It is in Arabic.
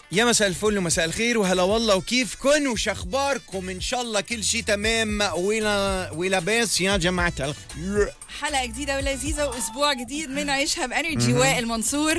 يا مساء الفل ومساء الخير وهلا والله، وكيفكن وش اخباركم؟ ان شاء الله كل شيء تمام ولا بس يا جماعه الخير. حلقة جديدة ولذيذة وأسبوع جديد من عيشها بأنرجي. وائل منصور